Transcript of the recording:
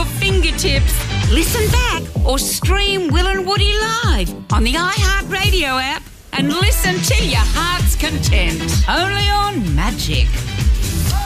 fingertips. Listen back or stream Will and Woody live on the iHeartRadio app and listen to your heart's content. Only on Magic.